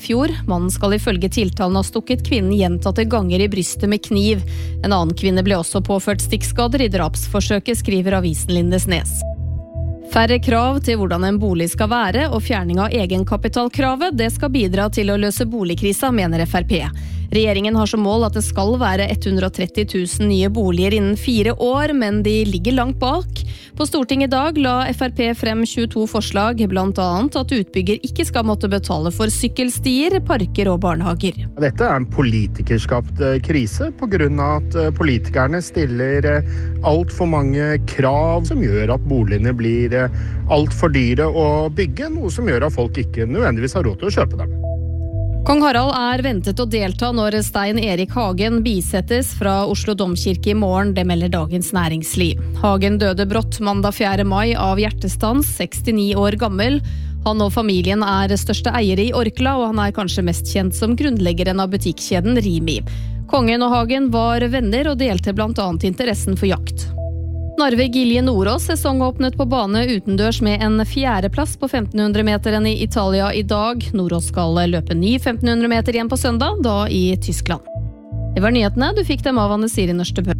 fjor. Mannen skal ifølge tiltalen ha stukket kvinnen gjentatte ganger i brystet med kniv. En annen kvinne ble også påført stikkskader i drapsforsøket, skriver avisen Lindesnes. Færre krav til hvordan en bolig skal være og fjerning av egenkapitalkravet, det skal bidra til å løse boligkrisa, mener FrP. Regjeringen har som mål at det skal være 130 000 nye boliger innen 4 år, men de ligger langt bak. På Stortinget i dag la FrP frem 22 forslag, blant annet at utbygger ikke skal måtte betale for sykkelstier, parker og barnehager. Dette er en politikerskapt krise på grunn av at politikerne stiller alt for mange krav som gjør at boligene blir alt for dyre å bygge, noe som gjør at folk ikke nødvendigvis har råd til å kjøpe dem. Kong Harald er ventet å delta når Stein Erik Hagen bisettes fra Oslo Domkirke i morgen, det melder Dagens Næringsliv. Hagen døde brått mandag 4. mai av hjertestans, 69 år gammel. Han og familien er største eiere i Orkla, og han er kanskje mest kjent som grunnleggeren av butikkjeden Rimi. Kongen og Hagen var venner og delte blant annet interessen for jakt. Narve Gilje Nordås sesongåpnet på bane utendørs med en 4. plass på 1500 meteren i Italia i dag. Nordås skal løpe ny 1500 meter igjen på søndag, da i Tyskland. Det var nyhetene, du fikk dem av Anne Siri Nørstebø.